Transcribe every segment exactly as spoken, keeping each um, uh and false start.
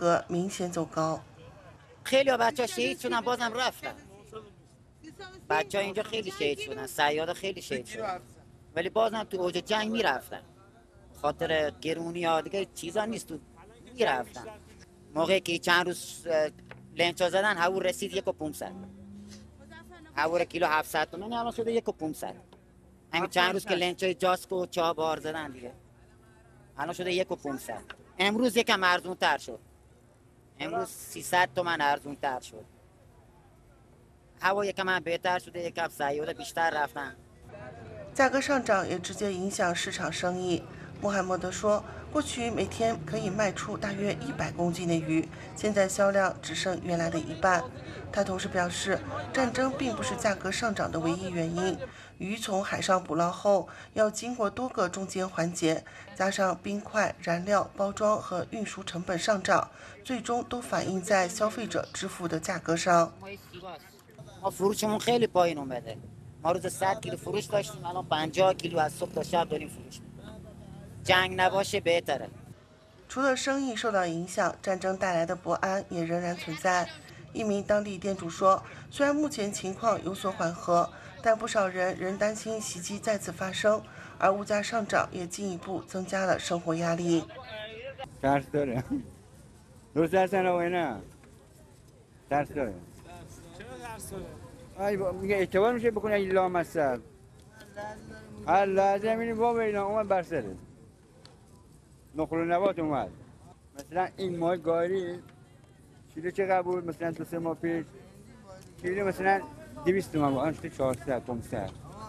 格明显走高。 خیلی بچه شهید شدن بازم رفتن. بچه ها اینجا خیلی شهید شدن، صیادا خیلی شهید شدن. ولی بازم تو اوج جنگ میرفتن. خاطر گرونی ها دیگه چیزا نیست تو میرفتن. موقعی که چند روز لنچا زدن هوا رسید یک و پونصد. هوا کیلو هفتصد تومن الان شده یک و پونصد. همین چند روز که لنچای جاسکو چهار بار زدن دیگه. الان شده یک و پونصد. امروز یکم ارزون تر شد. امروز سیصد تومن ارزون تر شد. هوا یکم هم بهتر شده، یکم صیادا بیشتر رفتن。 价格上涨也直接影响市场生意。穆罕默德说，过去每天可以卖出大约一百公斤的鱼，现在销量只剩原来的一半。他同时表示，战争并不是价格上涨的唯一原因。鱼从海上捕捞后，要经过多个中间环节，加上冰块、燃料、包装和运输成本上涨，最终都反映在消费者支付的价格上。 ما فروشمون خیلی پایین اومده. ما روز صد کیلو فروش داشتیم، الان پنجاه کیلو از صبح تا شب داریم فروش میکنیم. جنگ نباشه بهتره. 除了生意受到影响，战争带来的不安也仍然存在。一名当地店主说，虽然目前情况有所缓和，但不少人仍担心袭击再次发生，而物价上涨也进一步增加了生活压力。 ترس داره. روز هستن و اینا. ترس داره. ای میگه اعتبار میشه بکنه این لامصب. هر لحظه میبینی بابا اینا اومد بر سره. نخل و نبات اومد. مثلا این ماه گاری کیلو چقدر بود؟ مثلا دو سه ماه پیش کیلو مثلا دویست تومن بود، الان شده چهارصد پانصد.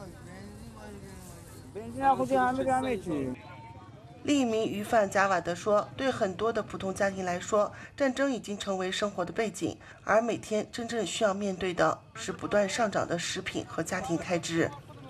بنزین خودی همه همه چی. 另一名鱼贩贾瓦德说：“对很多的普通家庭来说，战争已经成为生活的背景，而每天真正需要面对的是不断上涨的食品和家庭开支。”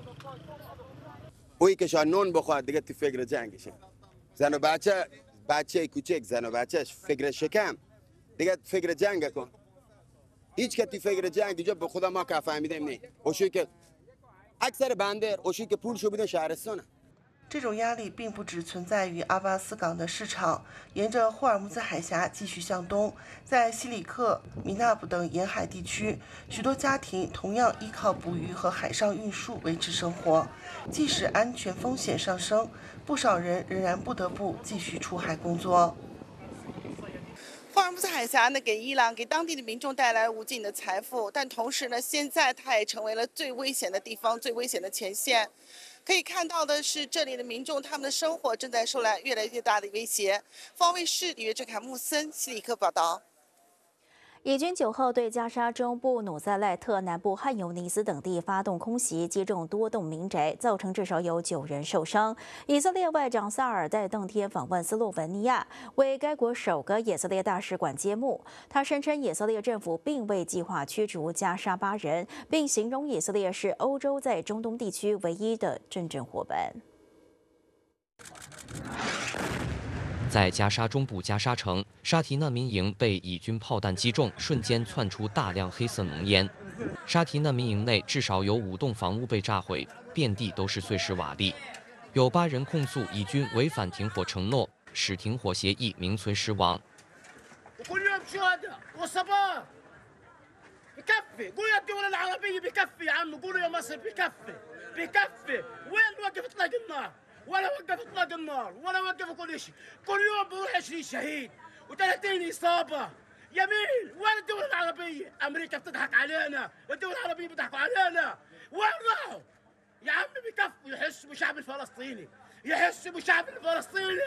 اویی که شاید نون بخواد دیگه تو فکر جنگشه. زن و بچه بچه کوچک زن و بچهش فکر شکم دیگه فکر جنگ کن. هیچ که تو فکر جنگ دیگه به خدا ما که فهمیدیم نه. اوشی که اکثر بندر اوشی که پولشو بدن شهرستانه. 这种压力并不只存在于阿巴斯港的市场，沿着霍尔木兹海峡继续向东，在西里克、米纳布等沿海地区，许多家庭同样依靠捕鱼和海上运输维持生活。即使安全风险上升，不少人仍然不得不继续出海工作。 霍尔木兹海峡呢，给伊朗、给当地的民众带来无尽的财富，但同时呢，现在它也成为了最危险的地方、最危险的前线。可以看到的是，这里的民众他们的生活正在受来越来越大的威胁。方卫视里约郑凯穆森西里克报道。 以军九号对加沙中部努塞赖特、南部汉尤尼斯等地发动空袭，击中多栋民宅，造成至少有九人受伤。以色列外长萨尔在当天访问斯洛文尼亚，为该国首个以色列大使馆揭幕。他声称以色列政府并未计划驱逐加沙八人，并形容以色列是欧洲在中东地区唯一的真正伙伴。 在加沙中部加沙城，沙提难民营被以军炮弹击中，瞬间窜出大量黑色浓烟。沙提难民营内至少有五栋房屋被炸毁，遍地都是碎石瓦砾。有八人控诉以军违反停火承诺，使停火协议名存实亡。 ولا وقف اطلاق النار ولا وقف كل شيء كل يوم بروح عشرين شهيد وثلاثين اصابه يمين وين الدول العربيه امريكا بتضحك علينا الدول العربيه بيضحكوا علينا وين راحوا يا عمي بكفوا يحسوا بالشعب الفلسطيني يحسوا بالشعب الفلسطيني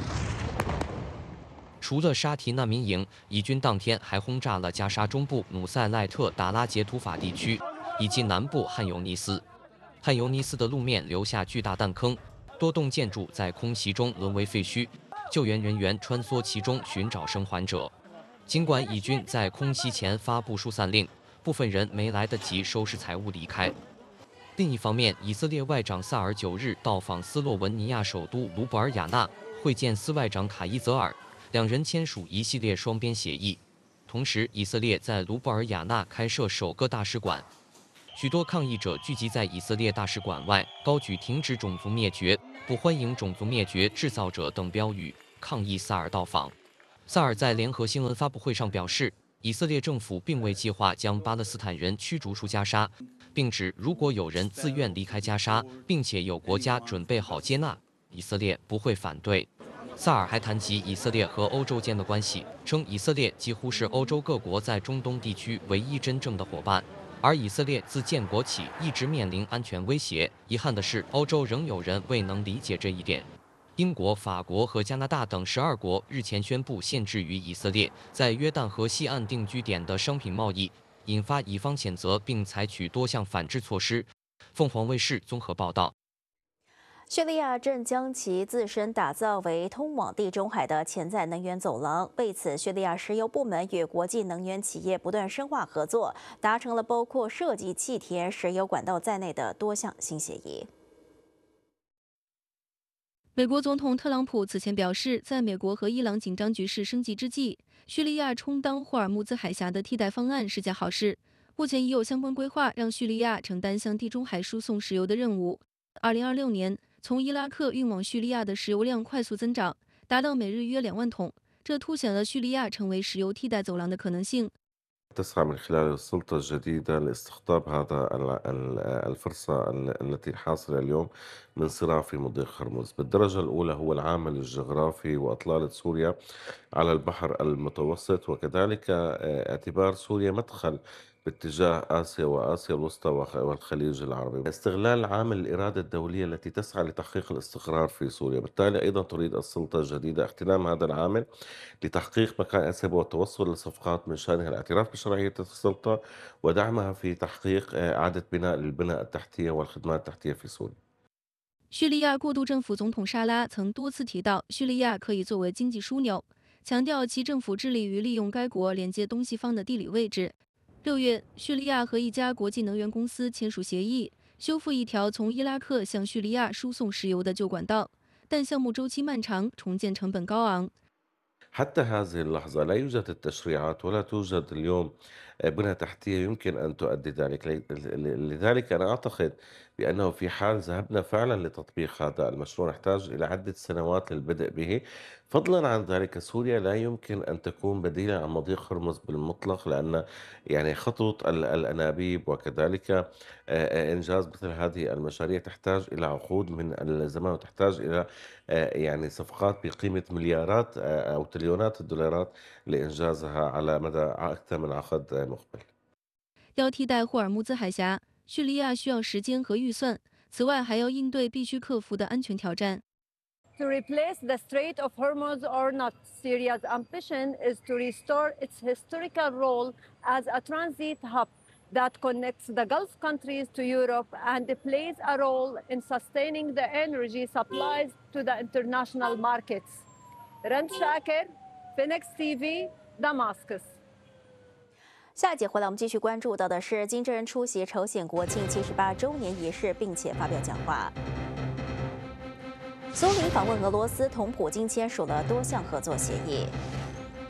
除了沙提难民营，以军当天还轰炸了加沙中部努塞赖特达拉杰图法地区，以及南部汉尤尼斯。汉尤尼斯的路面留下巨大弹坑。 多栋建筑在空袭中沦为废墟，救援人员穿梭其中寻找生还者。尽管以军在空袭前发布疏散令，部分人没来得及收拾财物离开。另一方面，以色列外长萨尔九日到访斯洛文尼亚首都卢布尔雅纳，会见司外长卡伊泽尔，两人签署一系列双边协议。同时，以色列在卢布尔雅纳开设首个大使馆。 许多抗议者聚集在以色列大使馆外，高举“停止种族灭绝”“不欢迎种族灭绝制造者”等标语，抗议萨尔到访。 萨尔在联合新闻发布会上表示，以色列政府并未计划将巴勒斯坦人驱逐出加沙，并指如果有人自愿离开加沙，并且有国家准备好接纳，以色列不会反对。萨尔还谈及以色列和欧洲间的关系，称以色列几乎是欧洲各国在中东地区唯一真正的伙伴。而以色列自建国起一直面临安全威胁，遗憾的是，欧洲仍有人未能理解这一点。英国、法国和加拿大等十二国日前宣布限制与以色列在约旦河西岸定居点的商品贸易，引发以方谴责并采取多项反制措施。凤凰卫视综合报道。 叙利亚正将其自身打造为通往地中海的潜在能源走廊。为此，叙利亚石油部门与国际能源企业不断深化合作，达成了包括设计气田石油管道在内的多项新协议。 美国总统特朗普此前表示，在美国和伊朗紧张局势升级之际，叙利亚充当霍尔木兹海峡的替代方案是件好事。目前已有相关规划，让叙利亚承担向地中海输送石油的任务。二零二六年，从伊拉克运往叙利亚的石油量快速增长，达到每日约两万桶，这凸显了叙利亚成为石油替代走廊的可能性。 تسعى من خلال السلطة الجديدة لاستقطاب هذا الفرصة التي حاصلة اليوم من صراع في مضيق هرمز. بالدرجة الأولى هو العامل الجغرافي وإطلالة سوريا على البحر المتوسط، وكذلك اعتبار سوريا مدخل باتجاه آسيا وآسيا الوسطى والخليج العربي. استغلال عامل الإرادة الدولية التي تسعى لتحقيق الاستقرار في سوريا. بالتالي أيضا تريد السلطة الجديدة اغتنام هذا العامل لتحقيق مكاسب والتوصل لصفقات من شأنها الاعتراف بشرعية السلطة ودعمها في تحقيق إعادة بناء للبنى التحتية والخدمات التحتية في سوريا. 叙利亚过渡政府总统沙拉曾多次提到，叙利亚可以作为经济枢纽，强调其政府致力于利用该国连接东西方的地理位置。六月，叙利亚和一家国际能源公司签署协议，修复一条从伊拉克向叙利亚输送石油的旧管道，但项目周期漫长，重建成本高昂。 حتى هذه اللحظة لا يوجد التشريعات ولا توجد اليوم بنى تحتية يمكن أن تؤدي ذلك. لذلك أنا أعتقد بأنه في حال ذهبنا فعلا لتطبيق هذا المشروع نحتاج إلى عدة سنوات للبدء به. فضلا عن ذلك سوريا لا يمكن أن تكون بديلا عن مضيق هرمز بالمطلق، لأن يعني خطوط الأنابيب وكذلك إنجاز مثل هذه المشاريع تحتاج إلى عقود من الزمان وتحتاج إلى يعني صفقات بقيمة مليارات أو تريليونات الدولارات لإنجازها على مدى أكثر من عقد مقبل. 要替代霍尔木兹海峡，叙利亚需要时间和预算，此外还要应对必须克服的安全挑战。 To replace the Strait of Hormuz or not, Syria's ambition is to restore its historical role as a transit hub that connects the Gulf countries to Europe and plays a role in sustaining the energy supplies to the international markets. Rand Shaker, Phoenix T V, Damascus. 下一节回来，我们继续关注到的是金正恩出席朝鲜国庆七十八周年仪式，并且发表讲话。苏林访问俄罗斯，同普京签署了多项合作协议。